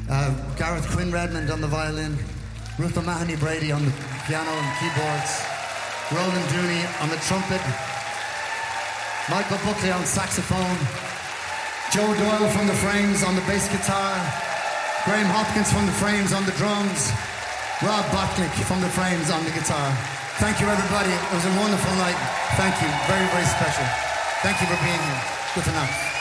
Gareth Quinn Redmond on the violin, Ruth O'Mahony Brady on the piano and keyboards, Roland Dooney on the trumpet, Michael Buckley on saxophone, Joe Doyle from the Frames on the bass guitar, Graham Hopkins from the Frames on the drums, Rob Botnick from the Frames on the guitar. Thank you, everybody. It was a wonderful night. Thank you. Very, very special. Thank you for being here. Good enough.